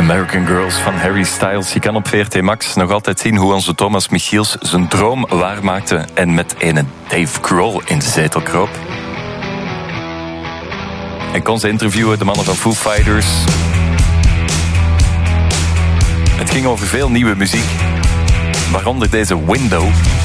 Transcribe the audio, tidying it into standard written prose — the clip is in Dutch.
American Girls van Harry Styles. Je kan op VRT Max nog altijd zien hoe onze Thomas Michiels zijn droom waarmaakte en met ene Dave Grohl in de zetel kroop. Hij kon ze interviewen, de mannen van Foo Fighters. Het ging over veel nieuwe muziek, waaronder deze Window.